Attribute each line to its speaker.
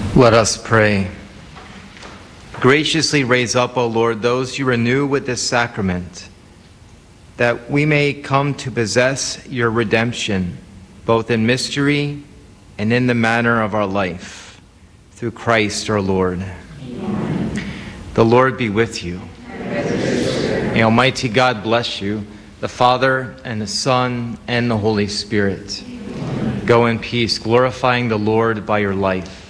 Speaker 1: Let us pray. Graciously raise up, O Lord, those you renew with this sacrament, that we may come to possess your redemption, both in mystery and in the manner of our life, through Christ our Lord. Amen. The Lord be with you. May Almighty God bless you, the Father and the Son and the Holy Spirit. Amen. Go in peace, glorifying the Lord by your life.